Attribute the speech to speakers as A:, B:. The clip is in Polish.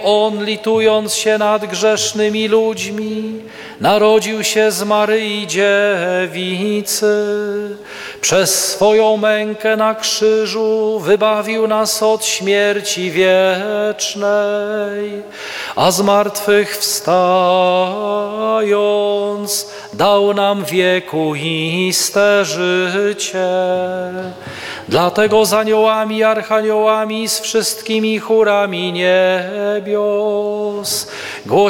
A: On, litując się nad grzesznymi ludźmi, narodził się z Maryi Dziewicy. Przez swoją mękę na krzyżu wybawił nas od śmierci wiecznej, a zmartwychwstając dał nam wiekuiste życie. Dlatego z aniołami, archaniołami, z wszystkimi chórami niebios